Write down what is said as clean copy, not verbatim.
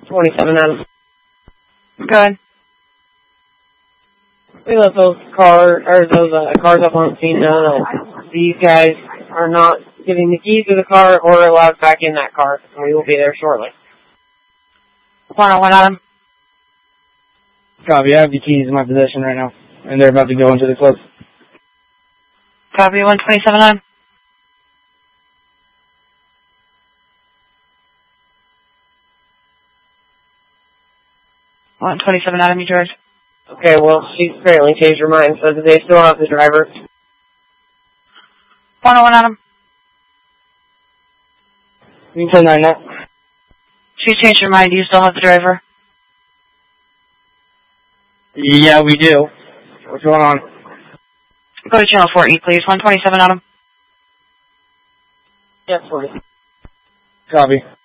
27 Adam. Go ahead. We left those cars up on the scene now that these guys are not giving the keys to the car or allowed back in that car. And we will be there shortly. 101 Adam. Copy, I have the keys in my possession right now, and they're about to go into the club. Copy, 127 Adam. $127 Adam, you charge. Okay, well, she's apparently changed her mind, so do they still have the driver? 101 Adam. You can 10-9 that. She changed her mind. Do you still have the driver? Yeah, we do. What's going on? Go to channel 4E, please. 127 Adam. Yes, please. Copy.